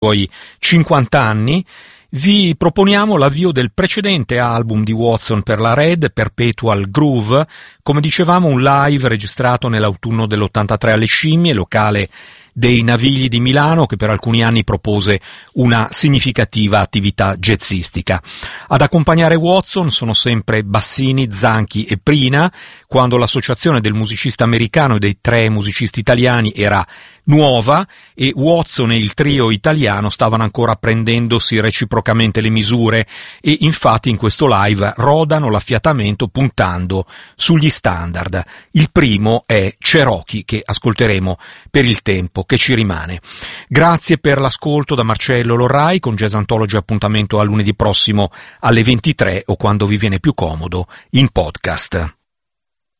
suoi 50 anni, vi proponiamo l'avvio del precedente album di Watson per la Red, Perpetual Groove, come dicevamo un live registrato nell'autunno dell'83 alle Scimmie, locale dei Navigli di Milano, che per alcuni anni propose una significativa attività jazzistica. Ad accompagnare Watson sono sempre Bassini, Zanchi e Prina, quando l'associazione del musicista americano e dei 3 musicisti italiani era nuova e Watson e il trio italiano stavano ancora prendendosi reciprocamente le misure e infatti in questo live rodano l'affiatamento puntando sugli standard. Il primo è Cherokee, che ascolteremo per il tempo che ci rimane. Grazie per l'ascolto da Marcello Lorrai. Con Jazz Anthology appuntamento a lunedì prossimo alle 23 o quando vi viene più comodo in podcast.